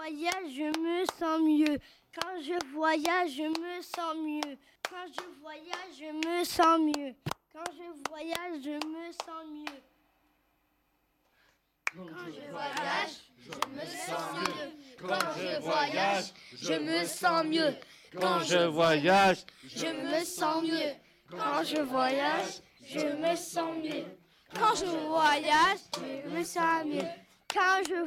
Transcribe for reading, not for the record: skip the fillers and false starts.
voyage, je me sens mieux. Quand je voyage, je me sens mieux. Quand je voyage, je me sens mieux. Quand je voyage, je me sens mieux. Quand je voyage, je me sens mieux. Quand je voyage, je me sens mieux. Quand je voyage, je me sens mieux. Quand je voyage, je me sens mieux. Quand je voyage, je me sens mieux. Quand je